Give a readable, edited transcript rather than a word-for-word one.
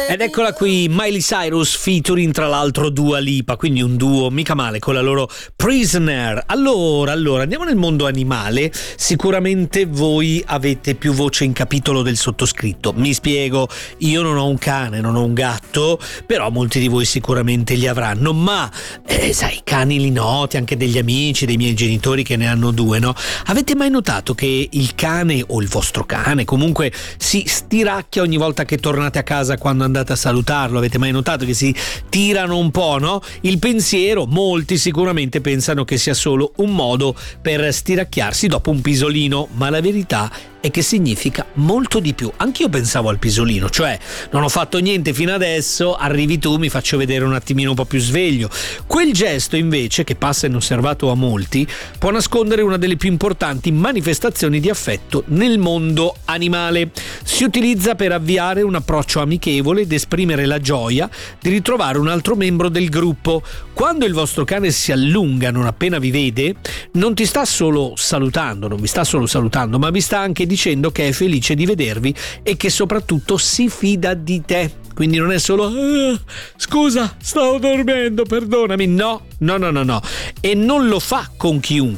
Ed eccola qui, Miley Cyrus featuring tra l'altro Dua Lipa, quindi un duo mica male con la loro Prisoner. Allora, andiamo nel mondo animale. Sicuramente voi avete più voce in capitolo del sottoscritto. Mi spiego, io non ho un cane, non ho un gatto, però molti di voi sicuramente li avranno, ma sai, i cani li noti, anche degli amici, dei miei genitori che ne hanno due, no? Avete mai notato che il cane o il vostro cane comunque si stiracchia ogni volta che tornate a casa quando andate a salutarlo? Avete mai notato che si tirano un po', no? Il pensiero, molti sicuramente pensano che sia solo un modo per stiracchiarsi dopo un pisolino, ma la verità è che significa molto di più. Anch'io pensavo al pisolino, cioè non ho fatto niente fino adesso, arrivi tu, mi faccio vedere un attimino un po' più sveglio. Quel gesto invece, che passa inosservato a molti, può nascondere una delle più importanti manifestazioni di affetto nel mondo animale. Si utilizza per avviare un approccio amichevole ed esprimere la gioia di ritrovare un altro membro del gruppo. Quando il vostro cane si allunga non appena vi vede, non ti sta solo salutando, non vi sta solo salutando, ma vi sta anche dicendo che è felice di vedervi e che soprattutto si fida di te. Quindi non è solo scusa, stavo dormendo, perdonami. No. E non lo fa con chiunque.